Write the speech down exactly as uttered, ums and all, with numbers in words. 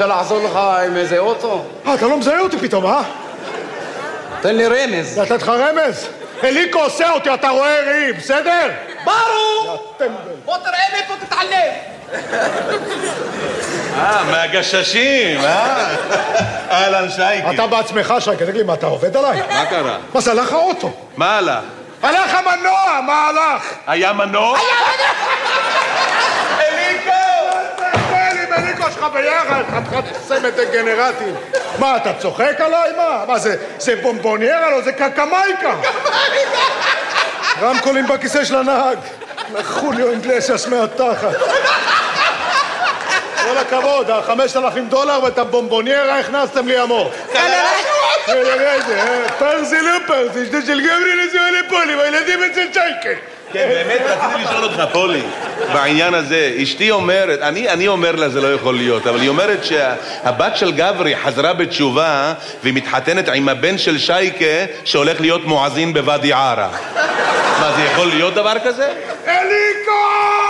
רוצה לעזור לך עם איזה אוטו? אה, אתה לא מזהה אותי פתאום, אה? תן לי רמז. לתת לך רמז? אליקו עושה אותי, אתה רואה ראי, בסדר? ברור! בוא תראה מאיפה תתעלם. אה, מהגששים, אה? אהלן שייקי. אתה בעצמך, שייקי, תגיד לי, מה, אתה עובד עליי? מה קרה? מה זה, הלך האוטו? מה הלך? הלך המנוע, מה הלך? היה מנוע? אליקו! תסתכל עם אליקו שלך ביחד, חתיכת סמד דגנרטים. מה, אתה צוחק עליי? מה? מה זה, זה בומבוניירה? לא, זה קקמייקה. רמקולים בכיסא של הנהג. חוליו אינגלסיאס מהתחת. כל הכבוד, החמשת אלפים דולר ואת הבומבוניירה הכנסתם לי עמוק. פרזי לא פרזי, זה של גברי נסיעה לפולי, והילדים אצל שייקה. כן, באמת רציתי לשאול אותך, פולי, בעניין הזה. אשתי אומרת, אני, אני אומר לה זה לא יכול להיות, אבל היא אומרת שהבת של גברי חזרה בתשובה והיא מתחתנת עם הבן של שייקה שהולך להיות מואזין בוואדי ערה. מה, זה יכול להיות דבר כזה? אליקו!